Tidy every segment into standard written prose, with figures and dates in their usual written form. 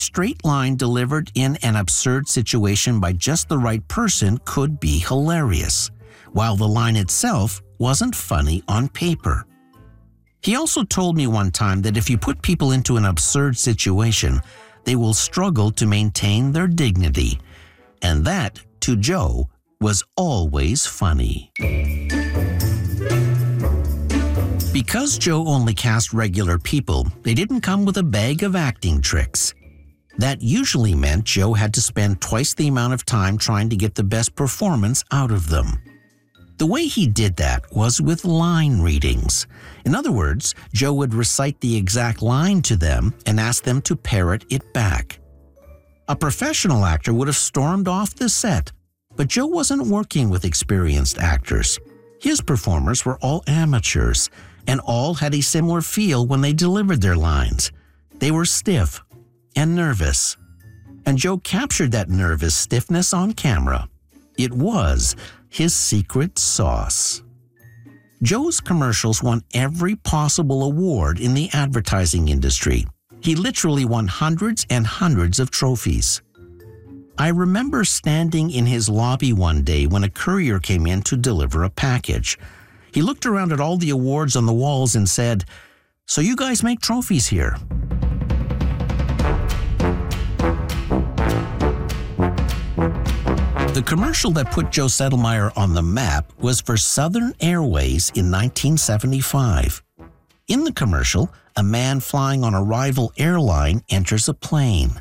Straight line delivered in an absurd situation by just the right person could be hilarious, while the line itself wasn't funny on paper. He also told me one time that if you put people into an absurd situation, they will struggle to maintain their dignity. And that, to Joe, was always funny. Because Joe only cast regular people, they didn't come with a bag of acting tricks. That usually meant Joe had to spend twice the amount of time trying to get the best performance out of them. The way he did that was with line readings. In other words, Joe would recite the exact line to them and ask them to parrot it back. A professional actor would have stormed off the set, but Joe wasn't working with experienced actors. His performers were all amateurs, and all had a similar feel when they delivered their lines. They were stiff and nervous, and Joe captured that nervous stiffness on camera. It was his secret sauce. Joe's commercials won every possible award in the advertising industry. He literally won hundreds and hundreds of trophies. I remember standing in his lobby one day when a courier came in to deliver a package. He looked around at all the awards on the walls and said, "So you guys make trophies here?" The commercial that put Joe Sedelmaier on the map was for Southern Airways in 1975. In the commercial, a man flying on a rival airline enters a plane.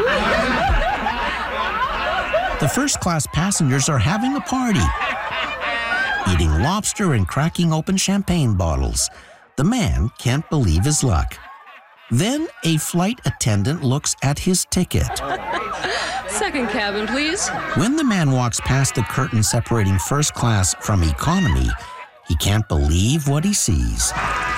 The first-class passengers are having a party, eating lobster and cracking open champagne bottles. The man can't believe his luck. Then a flight attendant looks at his ticket. Second cabin, please. When the man walks past the curtain separating first class from economy, he can't believe what he sees.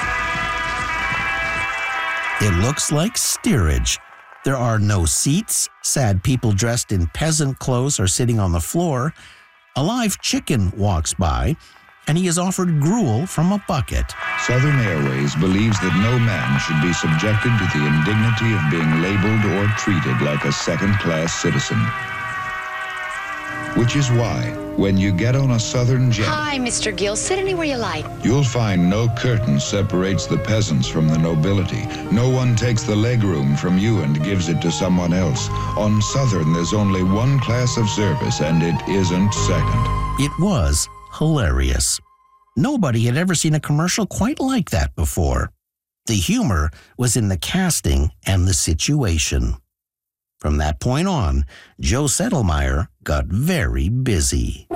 It looks like steerage. There are no seats, sad people dressed in peasant clothes are sitting on the floor, a live chicken walks by, and he is offered gruel from a bucket. Southern Airways believes that no man should be subjected to the indignity of being labeled or treated like a second-class citizen. Which is why, when you get on a Southern jet... Hi, Mr. Gill. Sit anywhere you like. You'll find no curtain separates the peasants from the nobility. No one takes the legroom from you and gives it to someone else. On Southern, there's only one class of service, and it isn't second. It was hilarious. Nobody had ever seen a commercial quite like that before. The humor was in the casting and the situation. From that point on, Joe Sedelmaier got very busy.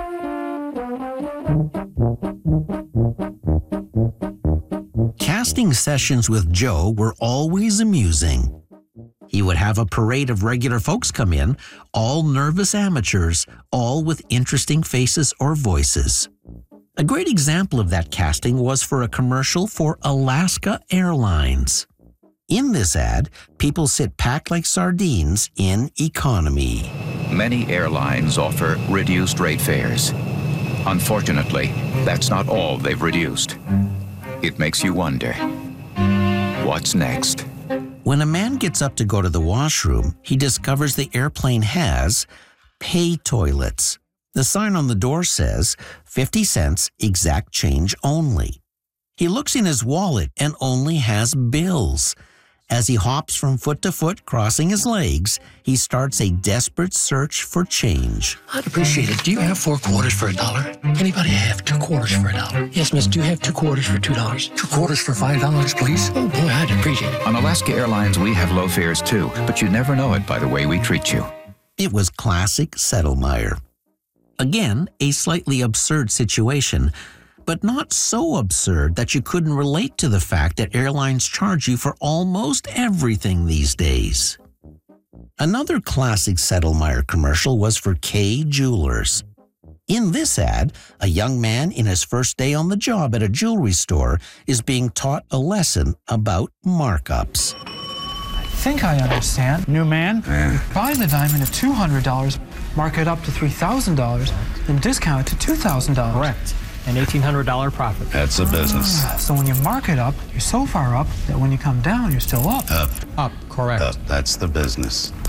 Casting sessions with Joe were always amusing. He would have a parade of regular folks come in, all nervous amateurs, all with interesting faces or voices. A great example of that casting was for a commercial for Alaska Airlines. In this ad, people sit packed like sardines in economy. Many airlines offer reduced rate fares. Unfortunately, that's not all they've reduced. It makes you wonder, what's next? When a man gets up to go to the washroom, he discovers the airplane has pay toilets. The sign on the door says 50 cents exact change only. He looks in his wallet and only has bills. As he hops from foot to foot, crossing his legs, he starts a desperate search for change. I'd appreciate it. Do you have 4 quarters for $1? Anybody have 2 quarters for $1? Yes, miss, do you have 2 quarters for $2? 2 quarters for $5, please? Oh, boy, I'd appreciate it. On Alaska Airlines, we have low fares too, but you never know it by the way we treat you. It was classic Sedelmaier. Again, a slightly absurd situation, but not so absurd that you couldn't relate to the fact that airlines charge you for almost everything these days. Another classic Sedelmaier commercial was for Kay Jewelers. In this ad, a young man in his first day on the job at a jewelry store is being taught a lesson about markups. I think I understand. New man, buy the diamond at $200, mark it up to $3,000, then discount it to $2,000. Correct. An $1,800 profit. That's a business. So when you mark it up, you're so far up that when you come down, you're still up. Up. Up, correct. Up. That's the business.